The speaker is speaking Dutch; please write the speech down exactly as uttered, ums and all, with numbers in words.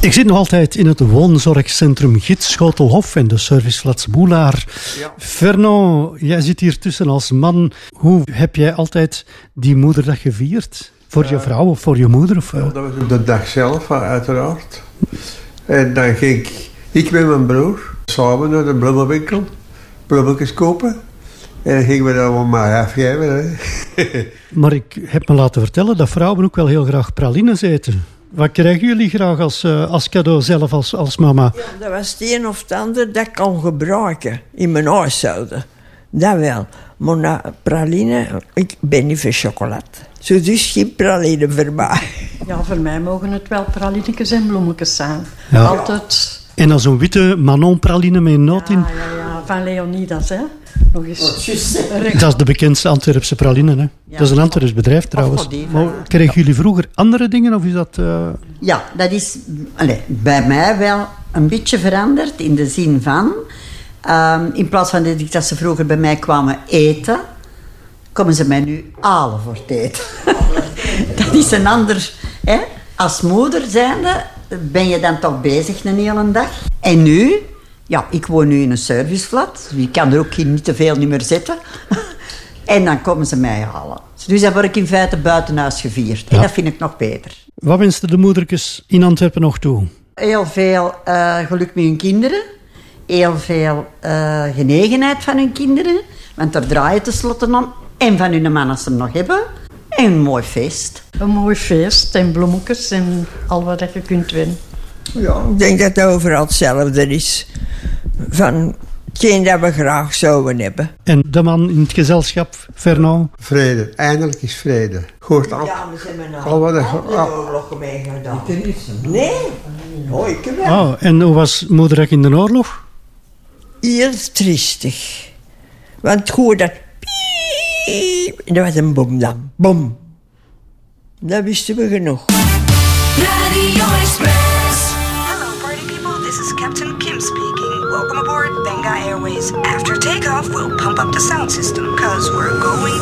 Ik zit nog altijd in het woonzorgcentrum Gids Schotelhof en de serviceflats Boelaar. Ja. Fernand, jij zit hier tussen als man. Hoe heb jij altijd die moederdag gevierd? Voor uh, je vrouw of voor je moeder? Of, uh? ja, dat was op de dag zelf, uiteraard. En dan ging ik, ik met mijn broer samen naar de bloemenwinkel, bloemetjes kopen. En dan gingen we dat allemaal maar afgeven. Maar ik heb me laten vertellen dat vrouwen ook wel heel graag pralines eten. Wat krijgen jullie graag als, uh, als cadeau zelf, als, als mama? Ja, dat was het een of het ander dat ik kon gebruiken in mijn huishouden. Dat wel. Maar na praline, ik ben niet van chocolade. Zo dus geen praline voor mij. Ja, voor mij mogen het wel pralinetjes en bloemetjes zijn. Ja. Altijd. En dan zo'n witte Manon praline met een noot in. Ja, ja, ja, van Leonidas, hè. Nog eens. Oh, dat is de bekendste Antwerpse praline, hè. Ja. Dat is een Antwerps bedrijf trouwens. Maar kregen jullie vroeger andere dingen of is dat... Uh... Ja, dat is allez, bij mij wel een beetje veranderd in de zin van... Um, in plaats van dat ze vroeger bij mij kwamen eten, komen ze mij nu halen voor het eten. Dat is een ander... Hè? Als moeder zijnde ben je dan toch bezig een hele dag. En nu... Ja, ik woon nu in een serviceflat. Je kan er ook niet te veel niet meer zitten. En dan komen ze mij halen. Dus dan word ik in feite buitenhuis gevierd. En ja. Dat vind ik nog beter. Wat wensten de moedertjes in Antwerpen nog toe? Heel veel uh, geluk met hun kinderen. Heel veel uh, genegenheid van hun kinderen. Want daar draai je tenslotte om. En van hun man als ze hem nog hebben. En een mooi feest. Een mooi feest en bloemetjes en al wat je kunt winnen. Ja, ik denk dat het overal hetzelfde is. Van hetgeen dat we graag zouden hebben. En de man in het gezelschap, Fernand? Vrede. Eindelijk is vrede. Goed, al, ja, we zijn nou al wat al oorlogen meegedaan. Nee, oh, ik heb wel. Oh, en hoe was moederdag in de oorlog? Heel triestig. Want goed dat... Piep, dat was een bom dan. Bom. Dat wisten we genoeg. Radio Express. Hello, party people. This is Captain Kim speaking. Welcome aboard Benga Airways. After takeoff, we'll pump up the sound system, cause we're going